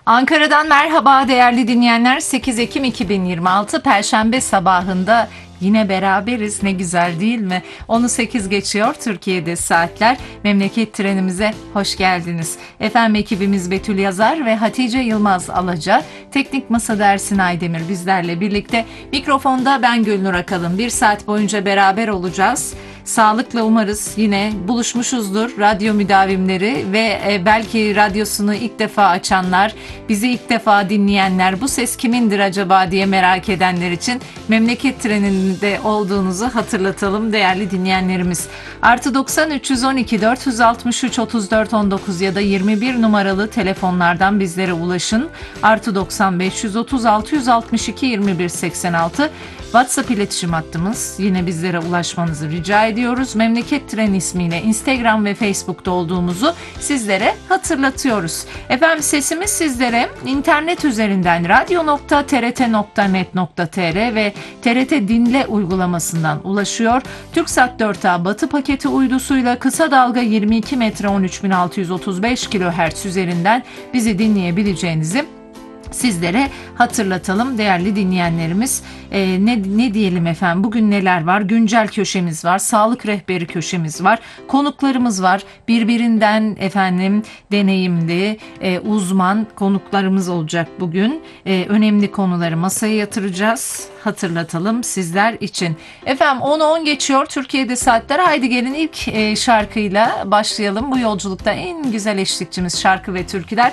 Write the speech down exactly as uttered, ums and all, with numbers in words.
Ankara'dan merhaba değerli dinleyenler. sekiz Ekim iki bin yirmi altı Perşembe sabahında yine beraberiz. Ne güzel değil mi? onu sekiz geçiyor Türkiye'de saatler. Memleket trenimize hoş geldiniz. Efendim ekibimiz Betül Yazar ve Hatice Yılmaz Alaca. Teknik Masada Ersin Aydemir bizlerle birlikte. Mikrofonda ben Gülnur Akalın. Bir saat boyunca beraber olacağız. Sağlıkla umarız yine buluşmuşuzdur radyo müdavimleri ve e, belki radyosunu ilk defa açanlar, bizi ilk defa dinleyenler, bu ses kimindir acaba diye merak edenler için memleket treninde olduğunuzu hatırlatalım değerli dinleyenlerimiz. Artı doksan üç yüz on iki dört yüz altmış üç otuz dört on dokuz ya da yirmi bir numaralı telefonlardan bizlere ulaşın. Artı doksan beş yüz otuz altı yüz altmış iki yirmi bir seksen altı WhatsApp iletişim hattımız, yine bizlere ulaşmanızı rica ediyoruz. Memleket Tren ismiyle Instagram ve Facebook'ta olduğumuzu sizlere hatırlatıyoruz. Efendim sesimiz sizlere internet üzerinden radyo nokta t r t nokta net nokta t r ve T R T Dinle uygulamasından ulaşıyor. TürkSat dört A Batı paketi uydusuyla kısa dalga yirmi iki metre on üç bin altı yüz otuz beş kilohertz üzerinden bizi dinleyebileceğinizi sizlere hatırlatalım değerli dinleyenlerimiz. Ee, ne, ne diyelim efendim, bugün neler var? Güncel köşemiz var, sağlık rehberi köşemiz var, konuklarımız var. Birbirinden efendim deneyimli, e, uzman konuklarımız olacak bugün. E, önemli konuları masaya yatıracağız. Hatırlatalım sizler için. Efendim onu on geçiyor Türkiye'de saatler. Haydi gelin ilk e, şarkıyla başlayalım. Bu yolculukta en güzel eşlikçimiz şarkı ve türküler.